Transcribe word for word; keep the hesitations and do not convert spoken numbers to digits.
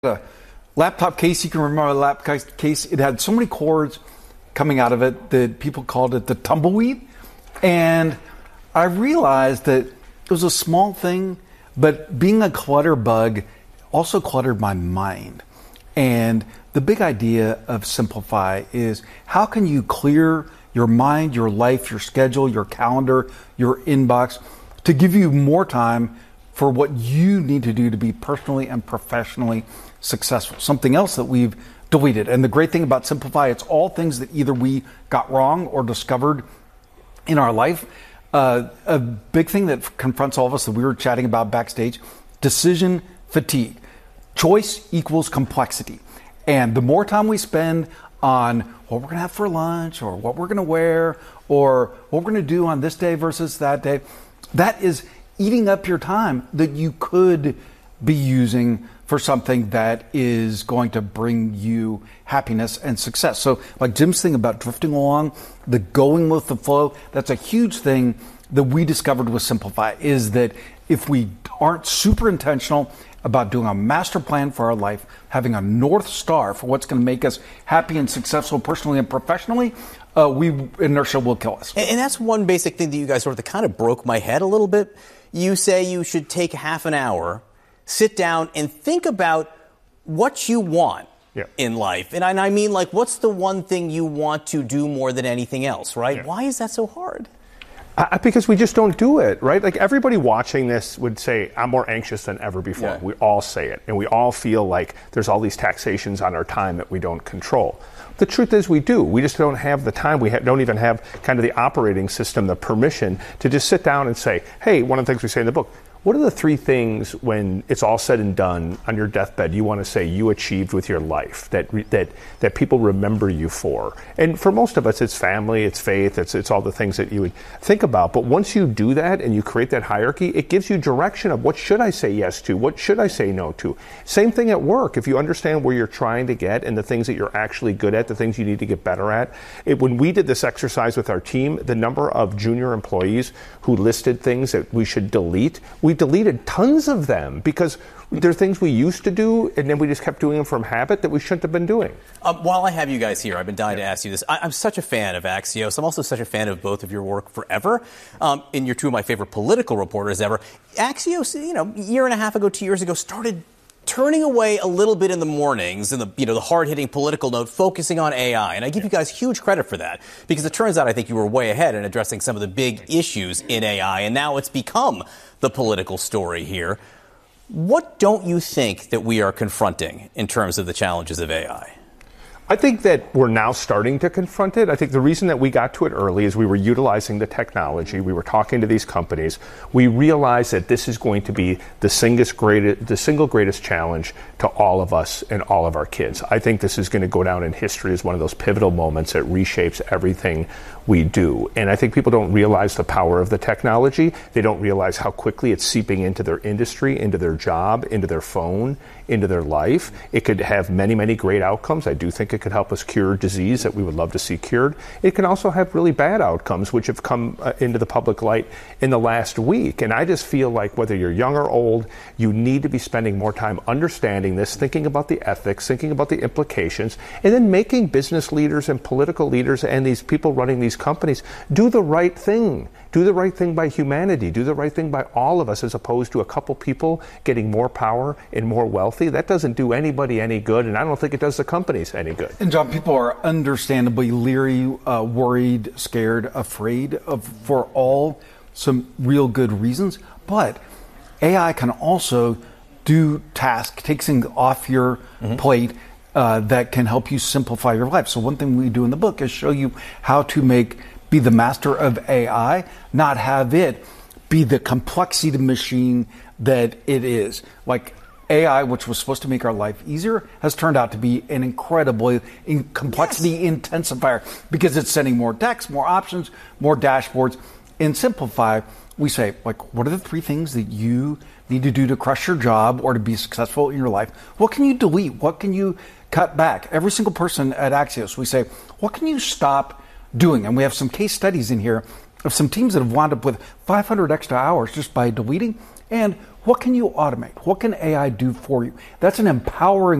a laptop case. You can remember a laptop case. It had so many cords coming out of it that people called it the tumbleweed. And I realized that it was a small thing, but being a clutter bug also cluttered my mind. And the big idea of Simplify is how can you clear your mind, your life, your schedule, your calendar, your inbox to give you more time for what you need to do to be personally and professionally successful. Something else that we've deleted. And the great thing about Simplify, it's all things that either we got wrong or discovered in our life. Uh, a big thing that confronts all of us that we were chatting about backstage, decision fatigue. Choice equals complexity. And the more time we spend on what we're going to have for lunch or what we're going to wear or what we're going to do on this day versus that day, that is eating up your time that you could be using for something that is going to bring you happiness and success. So like Jim's thing about drifting along, the going with the flow, that's a huge thing that we discovered with Simplify, is that if we aren't super intentional about doing a master plan for our life, having a North Star for what's going to make us happy and successful personally and professionally, uh, we inertia will kill us. And, and that's one basic thing that you guys sort of that kind of broke my head a little bit. You say you should take half an hour, sit down and think about what you want yeah. in life. And I, and I mean, like, what's the one thing you want to do more than anything else, right? Yeah. Why is that so hard? Uh, because we just don't do it, right? Like everybody watching this would say, I'm more anxious than ever before. Yeah. We all say it. And we all feel like there's all these taxations on our time that we don't control. The truth is we do. We just don't have the time. We ha- don't even have kind of the operating system, the permission to just sit down and say, hey, one of the things we say in the book, what are the three things when it's all said and done on your deathbed you want to say you achieved with your life that re- that that people remember you for? And for most of us, it's family, it's faith, it's it's all the things that you would think about. But once you do that and you create that hierarchy, it gives you direction of what should I say yes to, what should I say no to. Same thing at work. If you understand where you're trying to get and the things that you're actually good at, the things you need to get better at. It, when we did this exercise with our team, the number of junior employees who listed things that we should delete, we We deleted tons of them because there are things we used to do and then we just kept doing them from habit that we shouldn't have been doing. Um, while I have you guys here, I've been dying yeah. to ask you this. I, I'm such a fan of Axios. I'm also such a fan of both of your work forever. Um, and you're two of my favorite political reporters ever. Axios, you know, a year and a half ago, two years ago, started turning away a little bit in the mornings and the, you know, the hard-hitting political note, focusing on A I. And I give you guys huge credit for that because it turns out I think you were way ahead in addressing some of the big issues in A I. And now it's become the political story here. What don't you think that we are confronting in terms of the challenges of A I? I think that we're now starting to confront it. I think the reason that we got to it early is we were utilizing the technology. We were talking to these companies. We realized that this is going to be the single greatest, the single greatest challenge to all of us and all of our kids. I think this is going to go down in history as one of those pivotal moments that reshapes everything we do. And I think people don't realize the power of the technology. They don't realize how quickly it's seeping into their industry, into their job, into their phone, into their life. It could have many, many great outcomes. I do think it could help us cure disease that we would love to see cured. It can also have really bad outcomes, which have come uh, into the public light in the last week. And I just feel like whether you're young or old, you need to be spending more time understanding this, thinking about the ethics, thinking about the implications, and then making business leaders and political leaders and these people running these companies do the right thing. Do the right thing by humanity. Do the right thing by all of us as opposed to a couple people getting more power and more wealthy. That doesn't do anybody any good, and I don't think it does the companies any good. And John, people are understandably leery, uh, worried, scared, afraid of for all some real good reasons. But A I can also do tasks, take things off your mm-hmm. plate uh, that can help you simplify your life. So one thing we do in the book is show you how to make be the master of A I, not have it be the complexity machine that it is. Like A I, which was supposed to make our life easier, has turned out to be an incredibly in complexity yes. intensifier because it's sending more text, more options, more dashboards. In Simplify, we say, like, what are the three things that you need to do to crush your job or to be successful in your life? What can you delete? What can you cut back? Every single person at Axios, we say, what can you stop doing? And we have some case studies in here of some teams that have wound up with five hundred extra hours just by deleting. And what can you automate? What can A I do for you? That's an empowering